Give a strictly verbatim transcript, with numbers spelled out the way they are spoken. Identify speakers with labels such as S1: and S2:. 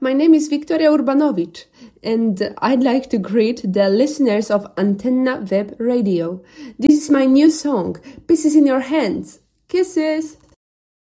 S1: My name is Victoria Urbanovic, and I'd like to greet the listeners of Antenna Web Radio. This is my new song, Pieces in Your Hands. Kisses!